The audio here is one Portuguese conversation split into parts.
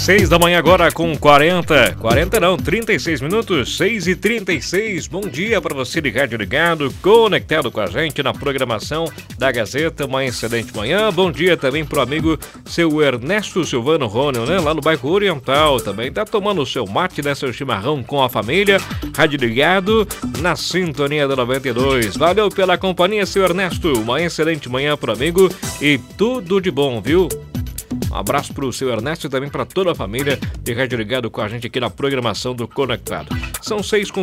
6 da manhã agora com 40 não, 36 minutos, 6h36. Bom dia para você de rádio ligado, conectado com a gente na programação da Gazeta. Uma excelente manhã. Bom dia também pro amigo seu Ernesto Silvano Rônio, né? Lá no bairro Oriental também. Tá tomando o seu mate, né? Seu chimarrão com a família. Rádio ligado na sintonia da 92. Valeu pela companhia, seu Ernesto. Uma excelente manhã pro amigo e tudo de bom, viu? Um abraço pro seu Ernesto e também para toda a família de rádio ligado com a gente aqui na programação do Conectado. São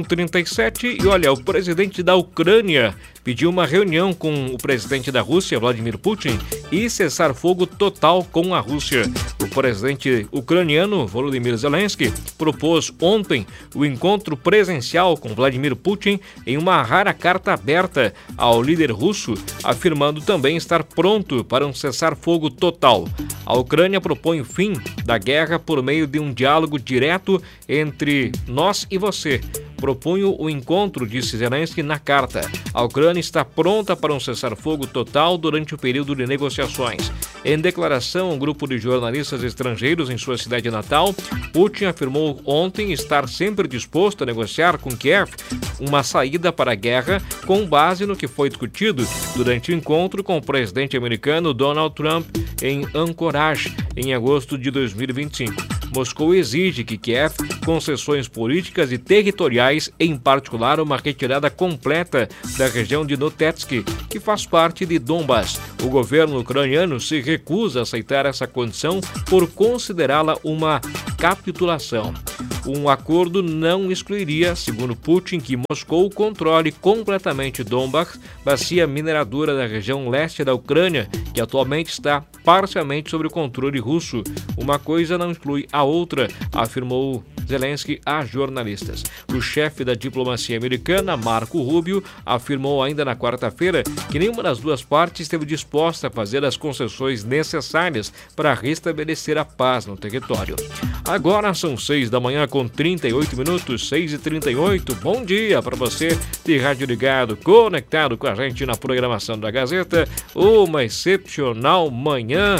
6h37 e olha, o presidente da Ucrânia pediu uma reunião com o presidente da Rússia, Vladimir Putin, e cessar fogo total com a Rússia. O presidente ucraniano, Volodymyr Zelensky, propôs ontem o encontro presencial com Vladimir Putin em uma rara carta aberta ao líder russo, afirmando também estar pronto para um cessar-fogo total. A Ucrânia propõe o fim da guerra por meio de um diálogo direto entre nós e você. Propunho o encontro, disse Zelensky na carta. A Ucrânia está pronta para um cessar-fogo total durante o período de negociações. Em declaração a um grupo de jornalistas estrangeiros em sua cidade natal, Putin afirmou ontem estar sempre disposto a negociar com Kiev uma saída para a guerra com base no que foi discutido durante o encontro com o presidente americano Donald Trump em Anchorage, em agosto de 2025. Moscou exige que Kiev concessões políticas e territoriais, em particular uma retirada completa da região de Donetsk, que faz parte de Donbas. O governo ucraniano se recusa a aceitar essa condição por considerá-la uma capitulação. Um acordo não excluiria, segundo Putin, que Moscou controle completamente Donbas, bacia mineradora da região leste da Ucrânia, que atualmente está parcialmente sob o controle russo. Uma coisa não exclui a outra, afirmou Zelensky a jornalistas. O chefe da diplomacia americana, Marco Rubio, afirmou ainda na quarta-feira que nenhuma das duas partes esteve disposta a fazer as concessões necessárias para restabelecer a paz no território. Agora são 6 da manhã com 38 minutos, 6h38. Bom dia para você de rádio ligado, conectado com a gente na programação da Gazeta. Uma excepcional manhã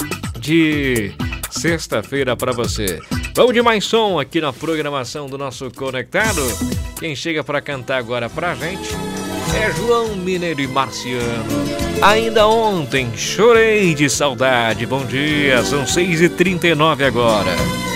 de sexta-feira para você. Vamos de mais som aqui na programação do nosso Conectado. Quem chega para cantar agora pra gente é João Mineiro e Marciano. Ainda ontem chorei de saudade. Bom dia, são 6h39 agora.